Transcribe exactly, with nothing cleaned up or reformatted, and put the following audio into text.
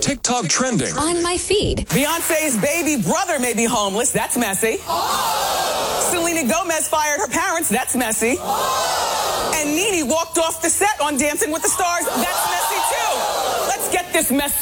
TikTok trending. On my feed. Beyonce's baby brother may be homeless. That's messy. Oh. Selena Gomez fired her parents. That's messy. Oh. And Nene walked off the set on Dancing with the Stars. That's messy, too. Let's get this mess